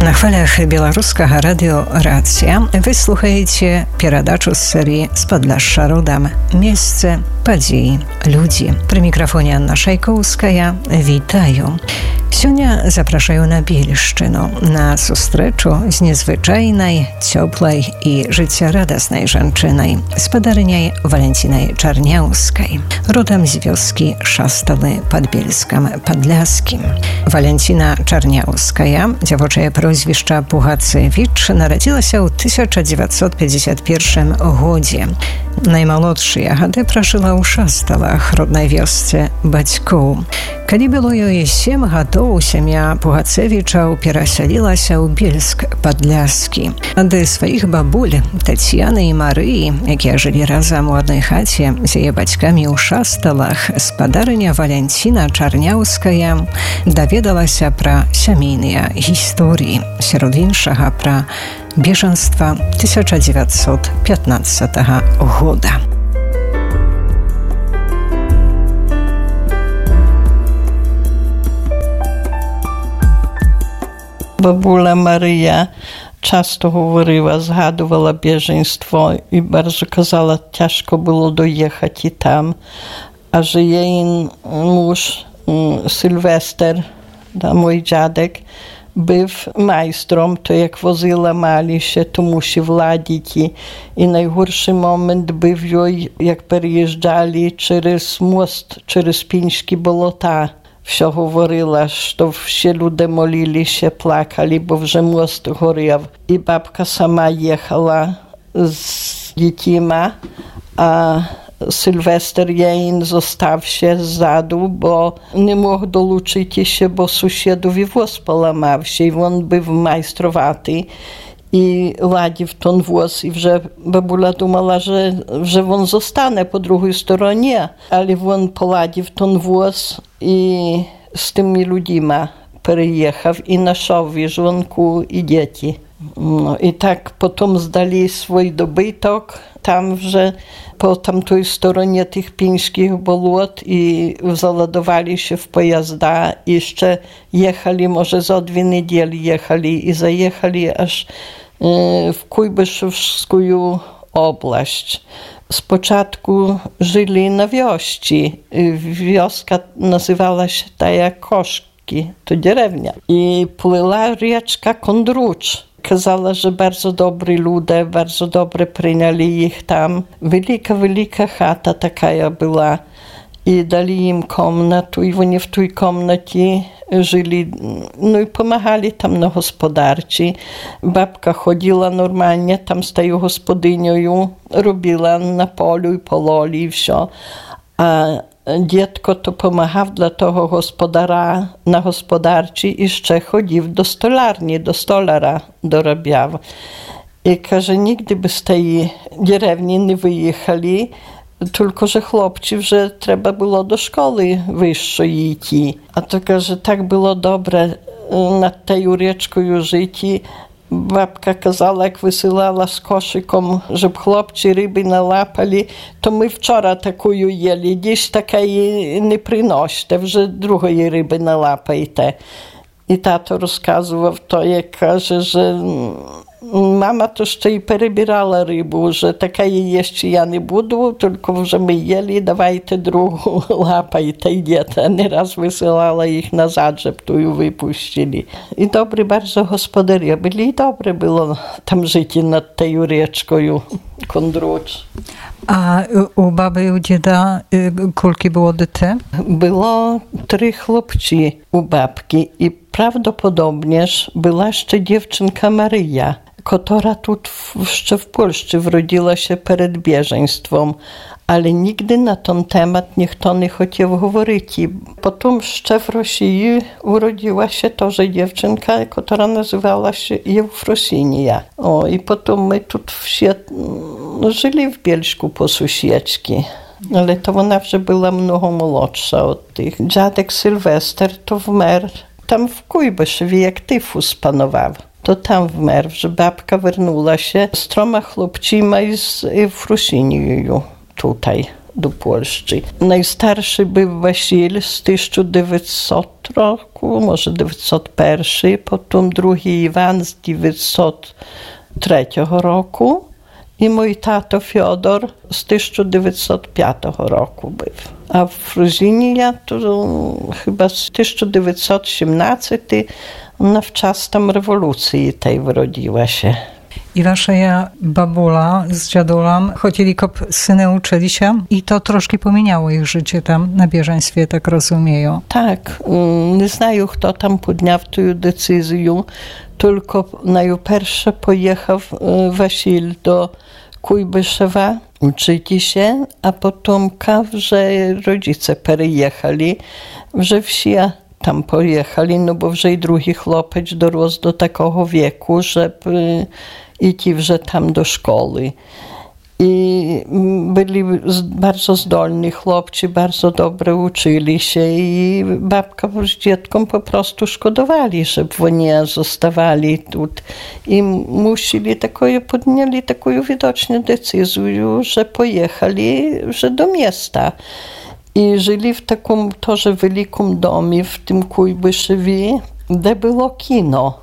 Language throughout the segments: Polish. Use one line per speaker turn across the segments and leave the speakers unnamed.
На хвалях беларускага радыё «Рацыя» вы слухаеце перадачу з серыі «З Падляшша родам». Месцы, падзеі, людзі. Пры мікрафоне Анна Шайкоўская. Вітаю. Сёння запрашаю на Бельшчыну на сустрэчу з незвычайнай, цёплай і жыццярадаснай жанчынай, спадарыняй Валентинай Чарняўскай, родам з вёскі Шасталы пад Бельскам Падляскім. Валентина Чарняўская, дзявочае прозвішча Пугацевіч, нарадзілася ў 1951 годзе. Наймалодшыя гады пражыла ў Шасталах, роднай вёсцы бацькоў. Калі было ёй 7 гадоў, сям'я Пугацевічаў перасялілася ў Бельск Падляскі. Ад сваіх бабуль Тацьяны і Марыі, якія жылі разам у адной хаце з яе бацькамі ў Шасталах, спадарыня Валентина Чарняўская даведалася пра сямейныя гісторыі, сярод іншага пра бежанства 1915 года.
Бабуля Марія часто говорила, згадувала біженство і bardzo казала, тяжко було доїхати там. А że jej mąż Sylwester, mój dziadek, był majstrом, to jak возила малі ще, то мусив ладити. І найгірший момент був їй, як переїжджали через мост, через Пінські болота. Все говорила, що всі люди молилися, плакали, бо вже мост горів. І бабка сама їхала з дітьми, а Sylwester jej zostavся zadu, bo nie mógł dolучити się, bo sąsiadowi wóz połamał się i on był majstrowaty i ładził ten wóz i że babula думала, że on zostanie po drugiej stronie, ale on poładził ten wóz i z tymi ludźmi переїхав і знайшов жінку і діти. І так потім здали свій добиток там вже по tamtej stronie tych pińskich bolot i załadowali się w pojazda i jeszcze jechali, może za 2 niedzieli jechali i zajechali aż w Kujbyszewską oblast. Spoczatku żyli na wiości. Wioska nazywała się ta jak Koszki, to dеревня. I płyła rzeczka Kondrucz. Казала, że bardzo dobrzy ludzie, bardzo dobrze przyjęli ich tam. Wielka chata taka była i dali im komnatę i oni w tej komnacie żyli, no i pomagali tam na gospodarce. Babka chodziła normalnie tam z tą gospodynią, robiła na polu i pololi i wszystko. A dziecko to pomagał dla tego gospodara na gospodarce i jeszcze chodził do stolarni, do stolara dorabiał. I każe, nigdy by z tej dеревні nie wyjechali, tylko że chłopców, że trzeba było do szkoły wyższej iść. A to każe, tak było dobre nad tą rzeczką żyć. Babka казала, jak wysyłała z koszyką, żeby chłopcy ryby nałapali, to my wczoraj taką jeli, dziś takiej nie przynoście, że drugiej ryby nałapajcie. I tato rozkazywał to, jak każe, że mama to jeszcze i перебирала rybu, że takiej jeszcze ja nie budu, tylko że my jeli, dawajcie drugą, łapajcie i dzieci. Nieraz wysyłała ich nazad, żeby tu ją wypuścili. I dobry bardzo gospodaria byli i dobre było tam żyć nad tą rzeczką Kondrucz.
A u baby i u dzieda kulki było dyte?
Było 3 chłopcy u babki i prawdopodobnie była jeszcze dziewczynka Maryja, która tu jeszcze w Polsce wrodziła się przed bieżeństwem, ale nigdy na ten temat nikt nie chciał mówić. Potem jeszcze w Rosji urodziła się to, że dziewczynka, która nazywała się Eufrosinia. I potem my tu żyli w Bielsku po sąsiedzki. Ale to ona вже była mnogo młodsza od tych. Dziadek Sylwester to wmer tam w Kujbyszewie, jak tyfus panował. To tam wmer, że babka wernula się z 3 chłopcima i z Eufrosinią tutaj. do Polski. Najstarszy był Wasil z 1900 roku, może 1901, potem drugi Iwan z 1903 roku i mój tato Fiodor z 1905 roku był. A w Fruzini ja to chyba z 1917 na wczas tam rewolucji tej urodziła się.
I wasza babula z dziadulą chodzili kop syny uczyli się i to troszkę pomieniało ich życie tam na bieżeństwie, tak rozumieją.
Tak, nie znają kto tam podniał tę decyzję, tylko najpierw pojechał Wasil do Kujbyszewa uczyć się, a potem że rodzice perejechali, że wsi tam pojechali, no bo że i drugi chłopiec dorósł do takiego wieku, żeby iść że tam do szkoły. I byli bardzo zdolni chłopcy, bardzo dobrze uczyli się i babka z dzieckiem po prostu szkodowali, żeby oni zostawali tu. I podjęli taką widoczną decyzję, że pojechali że do miasta. I żyli w takim тоже wielkim domie w tym Kujbyszewie, gdzie było kino.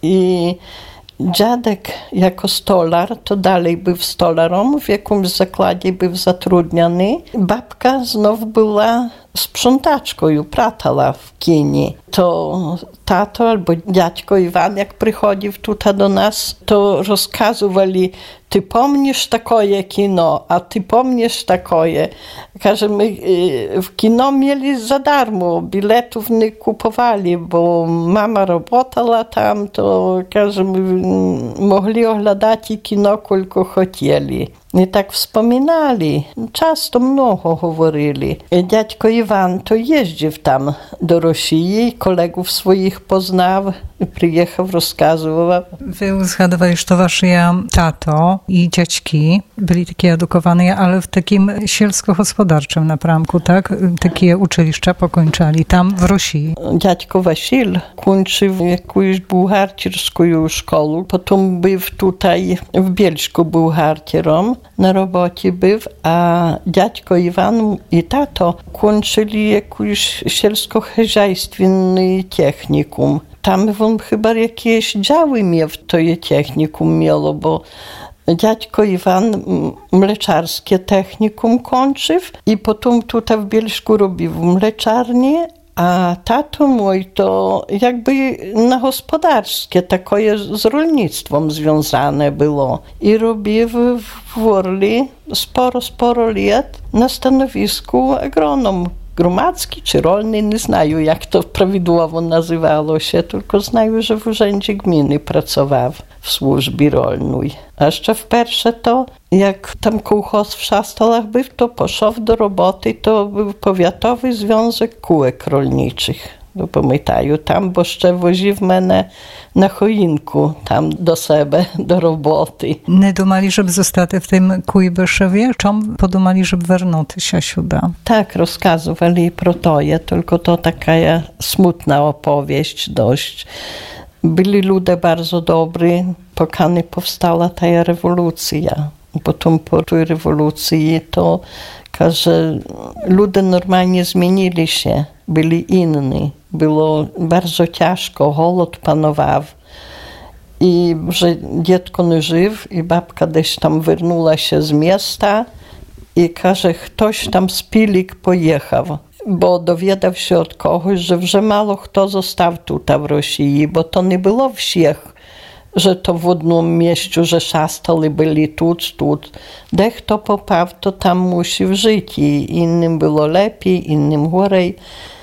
I dziadek jako stolar, to dalej był stolarem, w jakimś zakładzie był zatrudniony. Babka znów była sprzątaczką i pratała w kinie. To tato albo dziadko Iwan, jak przychodził tutaj do nas, to rozkazywali: ty pomnisz takie kino, a ty pomnisz takie. Każe, my w kino mieli za darmo, biletów nie kupowali, bo mama robotała tam, to każe, my mogli oglądać kino, tylko chcieli. I tak wspominali, często mnogo говорили. Dziadko Iwan to jeździł tam do Rosji, kolegów swoich poznał, przyjechał, rozkazywał.
Wy zgadowali, że to wasz tato i dziadki byli takie edukowane, ale w takim sielsko-gospodarczym napramku, tak? Takie uczyliszcza pokończali tam w Rosji.
Dziadko Wasil kończył jakąś bułgarterską szkołę, potem był tutaj w Bielsku bułgarterem, na robocie był, a dziadko Iwan i tato kończyli jakąś sielsko-chozяйственny technikum. Tam on chyba jakieś działy miał, to je technikum miało, bo dziadko Iwan mleczarskie technikum kończył i potem tutaj w Bielsku robił mleczarnię, a tato mój to jakby na gospodarskie, takie z rolnictwem związane było. I robił w Worli sporo lat na stanowisku agronom. Gromadzki czy rolny, nie znają jak to prawidłowo nazywało się, tylko znają, że w urzędzie gminy pracował w służbie rolnej. A jeszcze wpersze to, jak tam kołchoz w Szastalach był, to poszedł do roboty, to był Powiatowy Związek Kółek Rolniczych. No pamiętają tam, bo jeszcze woził mnie na choinku tam do siebie, do roboty.
Nie dumali, żeby zostać w tym Kujbyszewie? Czym podumali, żeby wernąć się sюди?
Tak, rozkazywali pro to, tylko to taka smutna opowieść dość. Byli ludzie bardzo dobrzy, pokany powstała ta rewolucja. Potem po tej rewolucji to, że ludzie normalnie zmienili się, byli inni. Było bardzo ciężko, głód panował. I że dziecko nie żył i babka gdzieś tam wyrnęła się z miasta i każe, ktoś tam z Pilik pojechał, bo dowiedział się od kogoś, że mało kto został tutaj w Rosji, bo to nie było wsiech, że to w jednym mieście, że Szastali byli tu. Kto popał, to tam musi żyć i innym było lepiej, innym gorzej.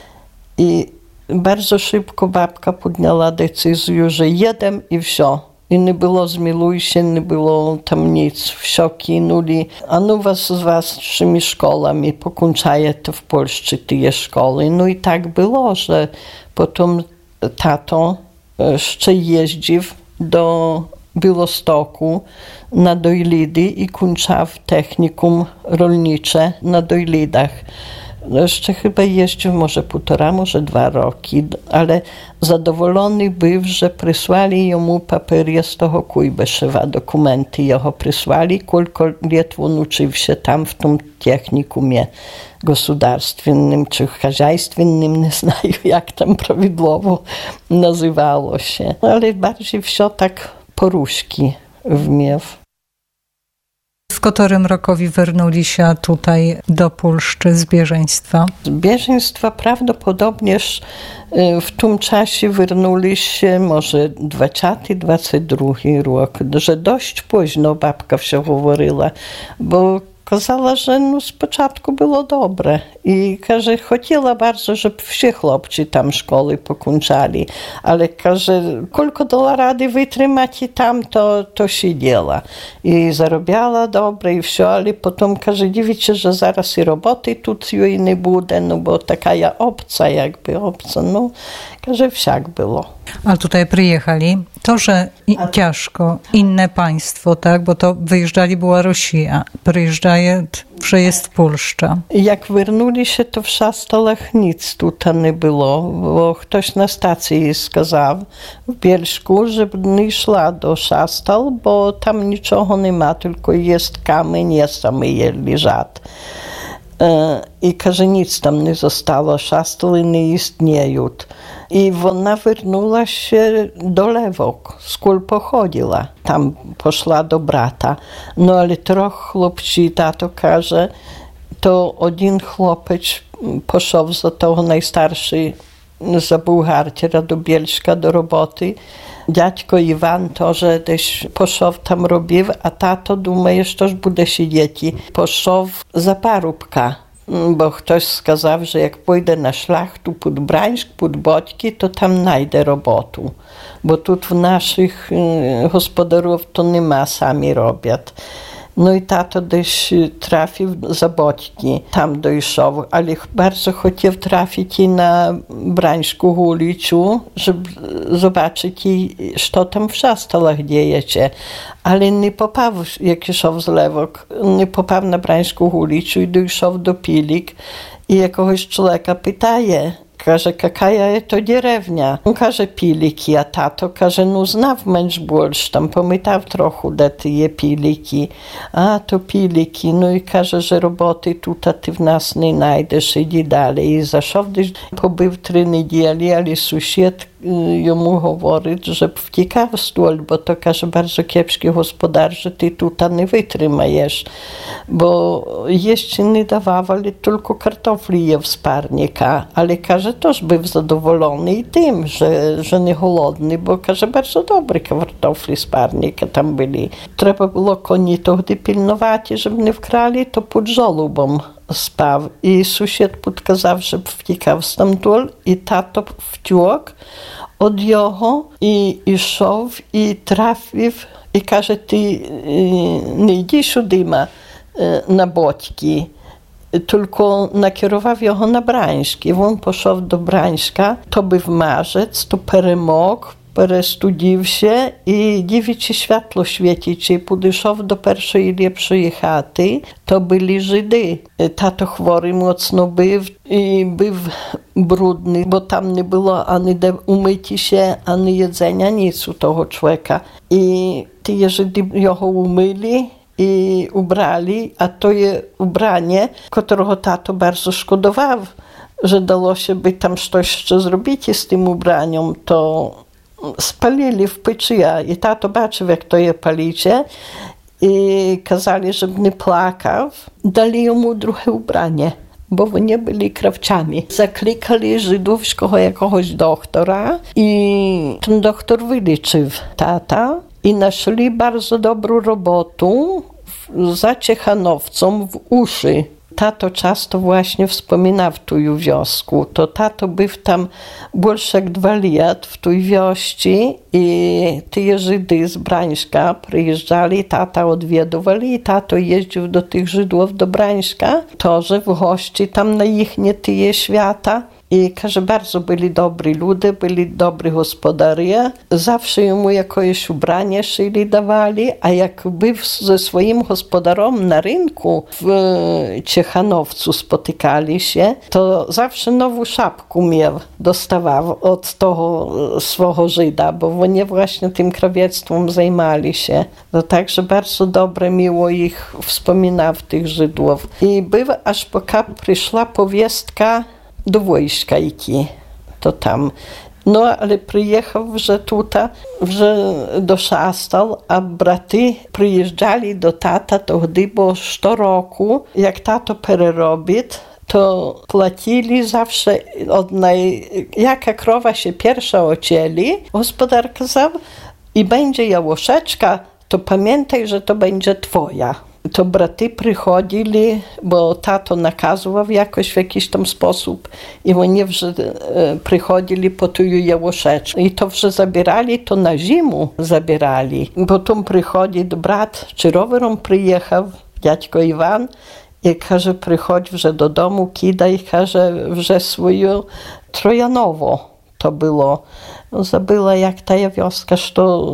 I bardzo szybko babka podjęła decyzję, że jedem i wsio. I nie było zmiluj się, nie było tam nic. Wsio kinuli. A no was z waszymi szkołami pokończaje to w Polsce te szkoły. No i tak było, że potem tato jeszcze jeździł do Białostoku na Dojlidy i kończył technikum rolnicze na Dojlidach. Jeszcze chyba jeździł może 1,5, może 2 roki, ale zadowolony był, że przysłali jemu papiery z tego Kujbyszewa, dokumenty jego przysłali, kilka lat on uczył się tam w tym technikumie gospodarstwiennym czy chazajstwiennym, nie znaję jak tam prawidłowo nazywało się, ale bardziej wsio tak poruszki wmiew.
W którym rokowi wernuli się tutaj do Polszczy z bieżeństwa?
Z bieżeństwa prawdopodobnie w tym czasie wernuli się może 2022 rok, że dość późno babka wsio mówiła, bo kazała, że z początku było dobre i każe, chciała bardzo, żeby wszyscy chłopcy tam szkoły pokończali, ale każe, tylko dała rady wytrzymać i tam to siedziała i zarabiała dobre i wszystko, ale potem każe, dziwić się, że zaraz i roboty тут jej nie będzie, no bo taka obca jakby, no każe, wszak było.
A tutaj przyjechali, to, że ciężko, inne państwo, tak, bo to wyjeżdżali była Rosja, przyjeżdżaje, że jest Polszcza.
Jak wernuli się, to w Szastalach nic tutaj nie było, bo ktoś na stacji skazał w Bielszku, żeby nie szła do Szastal, bo tam niczego nie ma, tylko jest kamień, jest tam je leżat. I każe, nic tam nie zostało, Szastaly nie istnieją. I ona wernula się do Lewok, skąd pochodziła. Tam poszła do brata. No ale trochę chłopcy, tato każe, to jeden chłopiec poszedł za tego najstarszy, za bułgartera do Bielska do roboty. Dziadko Iwan to, że też poszedł tam robił, a tato думає, що ж буде сидіти. Poszedł za parubka. Bo ktoś skazał, że jak pójdę na szlachtu pod Brańsk, pod Bodki, to tam znajdę robotę. Bo tu w naszych gospodarów to nie ma, sami robią. No i tato też trafił za Bodki, tam dojrzał, ale bardzo chciał trafić i na Brańską ulicę, żeby zobaczyć, co tam w Szastalach dzieje się. Ale nie popał, jak szedł z Lewok, nie popał na Brańską ulicę i dojrzał do Pilik i jakiegoś człowieka pytaje, każe, jaka to dierewnia? On każe, Piliki, a tato każe, no znaw męż больше, tam pomytał trochę, de ty je Piliki. A, to Piliki, no i każe, że roboty tutaj ty w nas nie znajdziesz, idzie dalej. I zaszedł, pobył 3 niedzieli, ale sąsiad jemu mówi, że wciekał stól, bo to każe, bardzo kiepski gospodarze, ty tutaj nie wytrzymajesz, bo jeszcze nie dawali tylko kartofli je w sparnika, ale każe, też był zadowolony i tym, że nie głodny, bo każe, bardzo dobre kartofli z parnika tam byli. Trzeba było koni wtedy pilnować, żeby nie wkrali, to pod żolubą spał. I sąsiad podkazał, żeby wciekał stamtąd i tato wciąg od jego i szedł i trafił i każe, ty nie idziesz siudy na Bodki, tylko nakierował jego na Brańsk. I on poszedł do Brańska, to był marzec, to перемог, перестудив się i dziwić się światło świecić. I podeszł do pierwszej lepszej chaty, to byli Żydy. Tato chory mocno był i był brudny, bo tam nie było ani umyć się, ani jedzenia, nic u tego człowieka. I ci Żydy jego umyli i ubrali, a to je ubranie, którego tato bardzo szkodował, że dało się by tam coś jeszcze zrobić z tym ubraniem, to spalili w peczy. I tato baczył, jak to je palicie i kazali, żeby nie płakał. Dali mu drugie ubranie, bo oni byli krawcami. Zaklikali żydowskiego jakiegoś doktora i ten doktor wyleczył tata i naszli bardzo dobrą robotę za Ciechanowcą w uszy. Tato często właśnie wspominał w tej wiosku. To tato był tam больше jak 2 lata w tej wiości i te Żydy z Brańska przyjeżdżali, tata odwiedowali i tato jeździł do tych Żydów do Brańska, to, że w gości tam na ich nie tyje świata. I każe, bardzo byli dobrzy ludzie, byli dobrzy gospodarze. Zawsze jemu jakieś ubranie szyli dawali, a jak był ze swoim gospodarem na rynku w Ciechanowcu spotykali się, to zawsze nową szapkę dostawał od tego swego Żyda, bo oni właśnie tym krawiectwem zajmowali się. No także bardzo dobre, miło ich wspominał tych Żydów. I był aż poka przyszła powiestka do wojska iki, to tam. No, ale przyjechał, że tutaj, że do Szastal, a braty przyjeżdżali do tata, to gdy, bo 100 roku, jak tato pererobić, to płacili zawsze jaka krowa się pierwsza ocieli, gospodar kazał, i będzie jałoszeczka, to pamiętaj, że to będzie twoja. To braty przychodzili, bo tato nakazywał jakoś w jakiś tam sposób i oni przychodzili po tu jałoszeczkę. I to że zabierali, to na zimę zabierali. Potem przychodzi brat, czy rowerem przyjechał, dziadko Iwan, i każe, przychodź że do domu, kida i każe, że swoją Trojanowo to było. Zabyła jak ta wioska, że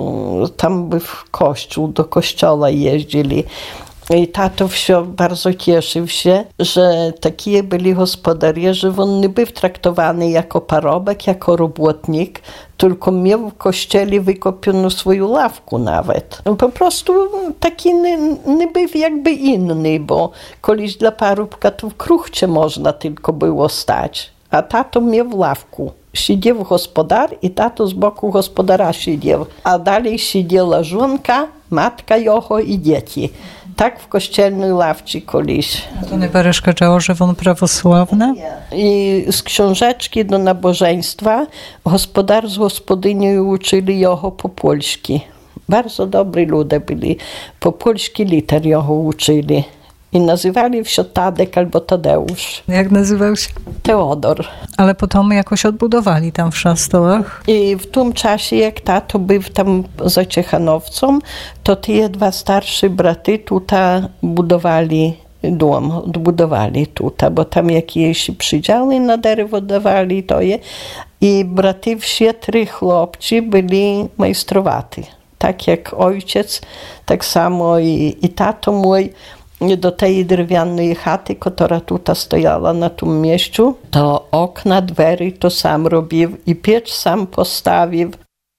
tam był kościół, do kościoła jeździli. I tato bardzo cieszył się, że takie byli gospodarze, że on nie był traktowany jako parobek, jako robotnik, tylko miał w kościele wykopioną swoją ławkę nawet. Po prostu taki nie był jakby inny, bo kiedyś dla parobka to w kruchcie można tylko było stać, a tato miał ławkę. Siedział gospodar i tato z boku gospodara siedział, a dalej siedziała żonka, matka jego i dzieci. Tak w kościelnej ławce kiedyś.
To nie przeszkadzało, że on prawosławny?
I z książeczki do nabożeństwa gospodar z gospodynią uczyli jego po polski. Bardzo dobrzy ludzie byli. Po polski liter jego uczyli. I nazywali się Tadek albo Tadeusz.
Jak nazywał się?
Teodor.
Ale potem jakoś odbudowali tam w Szastołach.
I w tym czasie, jak tato był tam za Ciechanowcą, to te dwa starsze braty tutaj budowali dom, odbudowali tutaj, bo tam jakieś przydziały na derewo dawali to je. I braty wszyscy 3 chłopcy byli majstrowaty. Tak jak ojciec, tak samo i tato mój. Do tej drewnianej chaty, która tutaj stojała na tym miejscu, to okna, drzwi to sam robił i piec sam postawił.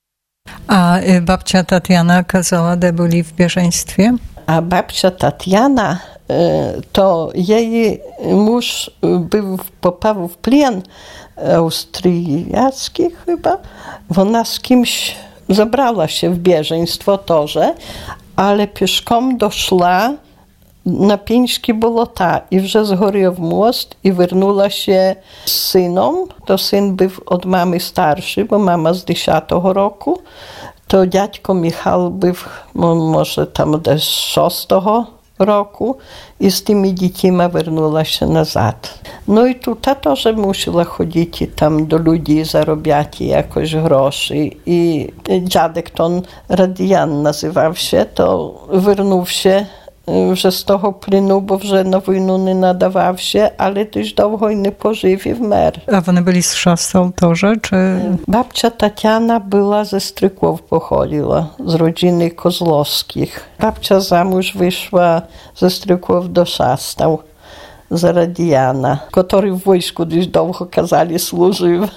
A babcia Tatiana kazała, gdy byli w bieżeństwie?
A babcia Tatiana, to jej mąż popadł w plen austriacki chyba. Ona z kimś zabrała się w bieżeństwo torze, ale pieszką doszła na 5 bolota i вже zgorів most i wróciła się z synem. To syn był od mamy starszy, bo mama z 10 roku. To dziadko Michał był może tam z 6 roku i z tymi dziećmi wróciła się nazad. No i tutaj też musiała chodzić tam do ludzi, zarabiać jakoś groszy. I dziadek, to on Radian nazywał się, to wrócił się że z tego plynu, bo że na wojnę nie nadawał się, ale też długo nie pożywił w mer.
A one byli z Szastał torze, czy?
Babcia Tatiana była ze Stryków, pochodziła, z rodziny Kozłowskich. Babcia zamąż wyszła ze Stryków do Szastał, za Radiana, który w wojsku dość długo kazali służył.